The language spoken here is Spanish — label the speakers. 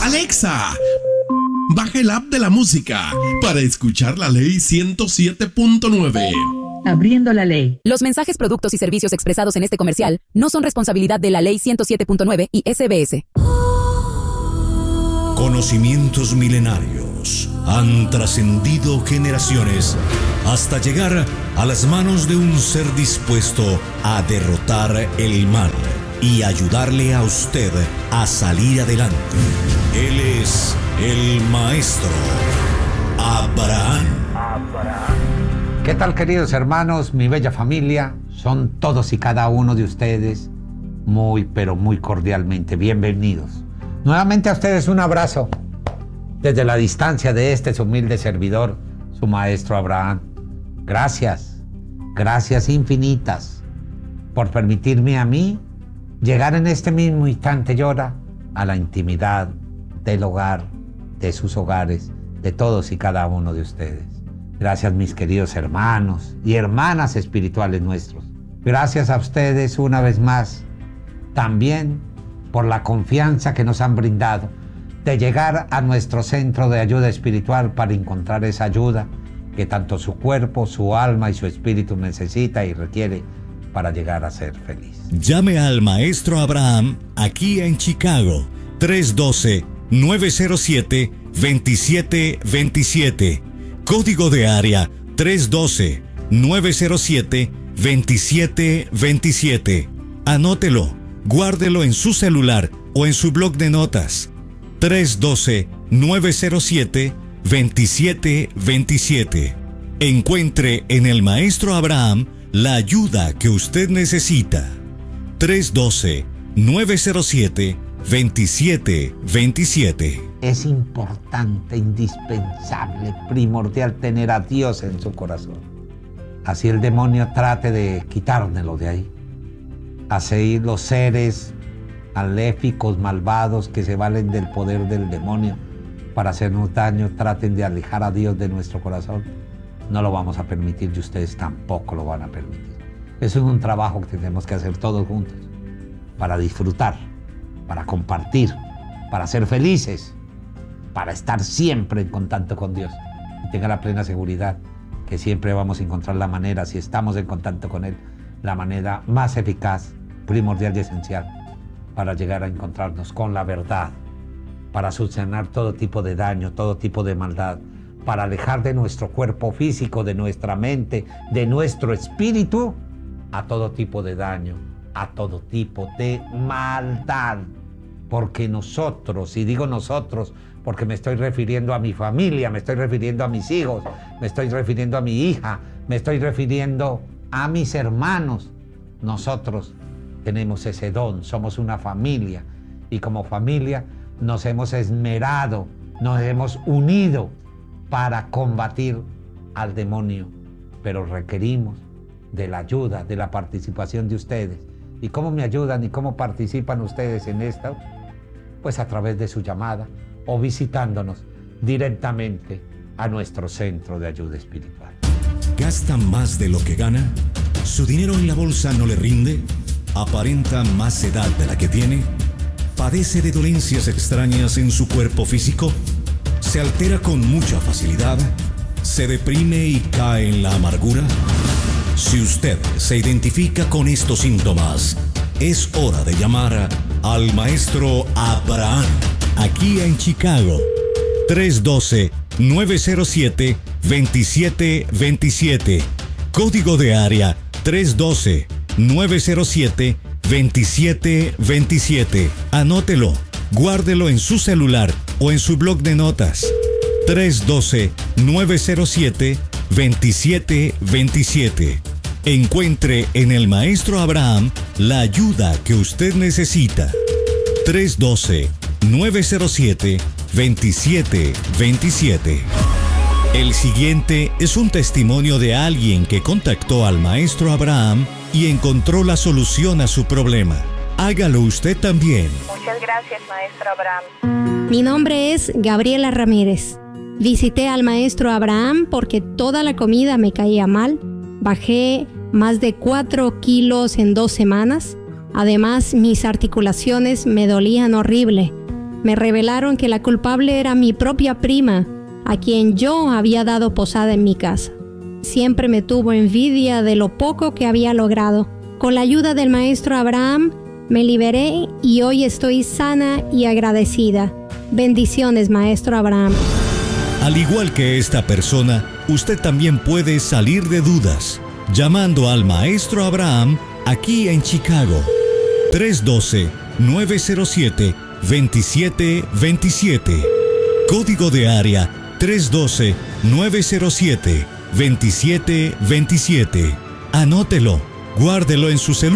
Speaker 1: Alexa, baja el app de la música para escuchar la ley 107.9.
Speaker 2: Abriendo la ley.
Speaker 3: Los mensajes, productos y servicios expresados en este comercial no son responsabilidad de la ley 107.9 y SBS.
Speaker 4: Conocimientos milenarios han trascendido generaciones hasta llegar a las manos de un ser dispuesto a derrotar el mal y ayudarle a usted a salir adelante. Él es el Maestro Abraham.
Speaker 5: ¿Qué tal, queridos hermanos, mi bella familia? Son todos y cada uno de ustedes muy, pero muy cordialmente bienvenidos. Nuevamente a ustedes un abrazo desde la distancia de este su humilde servidor, su Maestro Abraham. Gracias, gracias infinitas por permitirme a mí llegar en este mismo instante y hora a la intimidad del hogar, de sus hogares, de todos y cada uno de ustedes. Gracias, mis queridos hermanos y hermanas espirituales nuestros. Gracias a ustedes una vez más, también por la confianza que nos han brindado de llegar a nuestro centro de ayuda espiritual para encontrar esa ayuda que tanto su cuerpo, su alma y su espíritu necesita y requiere para llegar a ser feliz.
Speaker 4: Llame al Maestro Abraham aquí en Chicago, 312-907-2727. Código de área 312-907-2727. Anótelo, guárdelo en su celular o en su blog de notas. 312-907-2727. Encuentre en el Maestro Abraham la ayuda que usted necesita. 312-907-2727.
Speaker 5: Es importante, indispensable, primordial tener a Dios en su corazón. Así el demonio trate de quitármelo de ahí. Así los seres maléficos, malvados, que se valen del poder del demonio para hacernos daño, traten de alejar a Dios de nuestro corazón. No lo vamos a permitir y ustedes tampoco lo van a permitir. Eso es un trabajo que tenemos que hacer todos juntos para disfrutar, para compartir, para ser felices, para estar siempre en contacto con Dios. Y tenga la plena seguridad que siempre vamos a encontrar la manera, si estamos en contacto con Él, la manera más eficaz, primordial y esencial para llegar a encontrarnos con la verdad, para solucionar todo tipo de daño, todo tipo de maldad, para alejar de nuestro cuerpo físico, de nuestra mente, de nuestro espíritu, a todo tipo de daño, a todo tipo de maldad. Porque nosotros, y digo nosotros, porque me estoy refiriendo a mi familia, me estoy refiriendo a mis hijos, me estoy refiriendo a mi hija, me estoy refiriendo a mis hermanos. Nosotros tenemos ese don, somos una familia, y como familia nos hemos esmerado, nos hemos unido para combatir al demonio, pero requerimos de la ayuda, de la participación de ustedes. ¿Y cómo me ayudan y cómo participan ustedes en esto? Pues a través de su llamada o visitándonos directamente a nuestro centro de ayuda espiritual.
Speaker 4: ¿Gasta más de lo que gana? ¿Su dinero en la bolsa no le rinde? ¿Aparenta más edad de la que tiene? ¿Padece de dolencias extrañas en su cuerpo físico? ¿Se altera con mucha facilidad? ¿Se deprime y cae en la amargura? Si usted se identifica con estos síntomas, es hora de llamar al Maestro Abraham, aquí en Chicago. 312-907-2727. Código de área 312-907-2727. Anótelo, guárdelo en su celular o en su blog de notas. 312-907-2727. Encuentre en el Maestro Abraham la ayuda que usted necesita. 312-907-2727. El siguiente es un testimonio de alguien que contactó al Maestro Abraham y encontró la solución a su problema. Hágalo usted también.
Speaker 6: Muchas gracias, Maestro Abraham.
Speaker 7: Mi nombre es Gabriela Ramírez. Visité al Maestro Abraham porque toda la comida me caía mal. Bajé más de 4 kilos en 2 semanas. Además, mis articulaciones me dolían horrible. me revelaron que la culpable era mi propia prima, a quien yo había dado posada en mi casa. Siempre me tuvo envidia de lo poco que había logrado. Con la ayuda del maestro Abraham, me liberé y hoy estoy sana y agradecida. Bendiciones, maestro Abraham.
Speaker 4: Al igual que esta persona, usted también puede salir de dudas llamando al maestro Abraham aquí en Chicago. 312-907-2727. Código de área 312-907-2727. Anótelo, guárdelo en su celular.